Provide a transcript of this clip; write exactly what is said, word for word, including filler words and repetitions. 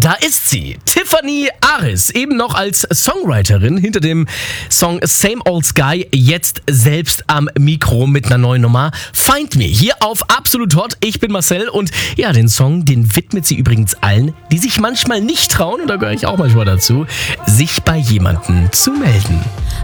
Da ist sie, Tiffany Aris, eben noch als Songwriterin hinter dem Song Same Old Sky, jetzt selbst am Mikro mit einer neuen Nummer. Find Me, hier auf Absolut Hot. Ich bin Marcel und ja, den Song, den widmet sie übrigens allen, die sich manchmal nicht trauen, und da gehöre ich auch manchmal dazu, sich bei jemandem zu melden.